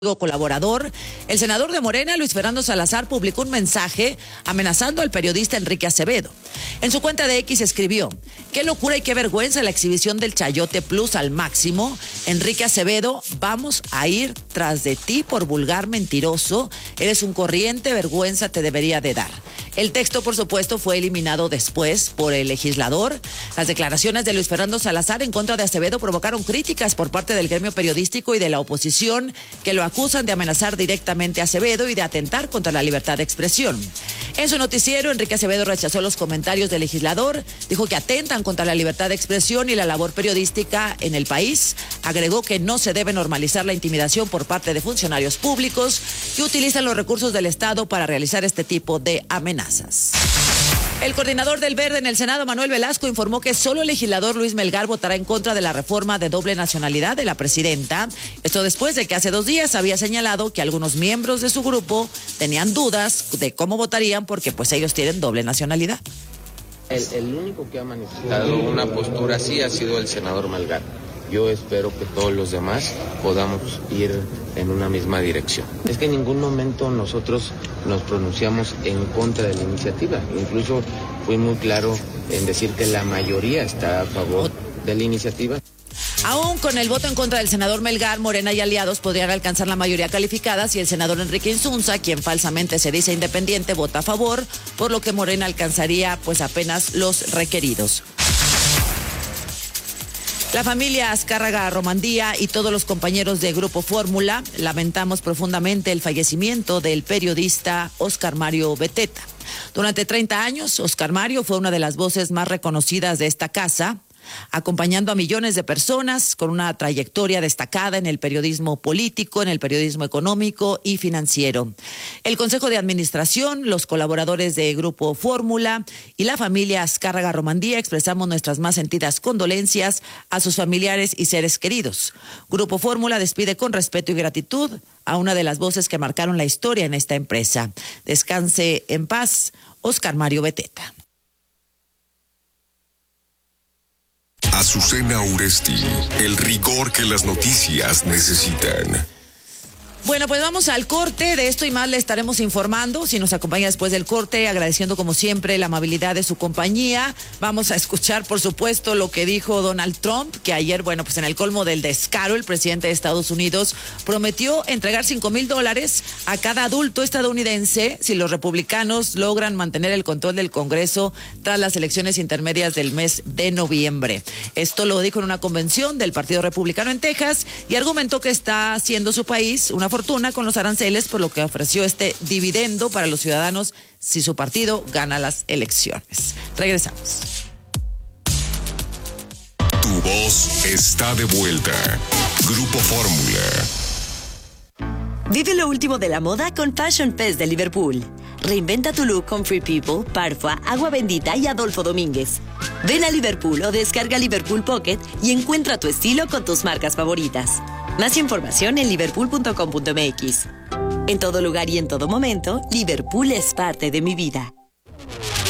colaborador, el senador de Morena, Luis Fernando Salazar, publicó un mensaje amenazando al periodista Enrique Acevedo. En su cuenta de X escribió: "Qué locura y qué vergüenza la exhibición del Chayote Plus al máximo. Enrique Acevedo, vamos a ir tras de ti por vulgar mentiroso. Eres un corriente, vergüenza te debería de dar". El texto, por supuesto, fue eliminado después por el legislador. Las declaraciones de Luis Fernando Salazar en contra de Acevedo provocaron críticas por parte del gremio periodístico y de la oposición, que lo acusan de amenazar directamente a Acevedo y de atentar contra la libertad de expresión. En su noticiero, Enrique Acevedo rechazó los comentarios del legislador, dijo que atentan contra la libertad de expresión y la labor periodística en el país. Agregó que no se debe normalizar la intimidación por parte de funcionarios públicos que utilizan los recursos del Estado para realizar este tipo de amenazas. El coordinador del Verde en el Senado, Manuel Velasco, informó que solo el legislador Luis Melgar votará en contra de la reforma de doble nacionalidad de la presidenta. Esto después de que hace 2 días había señalado que algunos miembros de su grupo tenían dudas de cómo votarían porque pues ellos tienen doble nacionalidad. El único que ha manifestado una postura así ha sido el senador Melgar. Yo espero que todos los demás podamos ir en una misma dirección. Es que en ningún momento nosotros nos pronunciamos en contra de la iniciativa. Incluso fui muy claro en decir que la mayoría está a favor de la iniciativa. Aún con el voto en contra del senador Melgar, Morena y aliados podrían alcanzar la mayoría calificada si el senador Enrique Insunza, quien falsamente se dice independiente, vota a favor, por lo que Morena alcanzaría pues apenas los requeridos. La familia Azcárraga Romandía y todos los compañeros de Grupo Fórmula lamentamos profundamente el fallecimiento del periodista Óscar Mario Beteta. Durante 30 años, Óscar Mario fue una de las voces más reconocidas de esta casa, acompañando a millones de personas con una trayectoria destacada en el periodismo político, en el periodismo económico y financiero. El Consejo de Administración, los colaboradores de Grupo Fórmula y la familia Azcárraga Romandía expresamos nuestras más sentidas condolencias a sus familiares y seres queridos. Grupo Fórmula despide con respeto y gratitud a una de las voces que marcaron la historia en esta empresa. Descanse en paz, Óscar Mario Beteta. Azucena Uresti, el rigor que las noticias necesitan. Bueno, pues vamos al corte. De esto y más le estaremos informando. Si nos acompaña después del corte, agradeciendo como siempre la amabilidad de su compañía. Vamos a escuchar, por supuesto, lo que dijo Donald Trump, que ayer, bueno, pues en el colmo del descaro, el presidente de Estados Unidos prometió entregar $5,000 a cada adulto estadounidense si los republicanos logran mantener el control del Congreso tras las elecciones intermedias del mes de noviembre. Esto lo dijo en una convención del Partido Republicano en Texas y argumentó que está haciendo su país una fortuna con los aranceles, por lo que ofreció este dividendo para los ciudadanos si su partido gana las elecciones. Regresamos. Tu voz está de vuelta. Grupo Fórmula. Vive lo último de la moda con Fashion Fest de Liverpool. Reinventa tu look con Free People, Parfua, Agua Bendita y Adolfo Domínguez. Ven a Liverpool o descarga Liverpool Pocket y encuentra tu estilo con tus marcas favoritas. Más información en liverpool.com.mx. En todo lugar y en todo momento, Liverpool es parte de mi vida.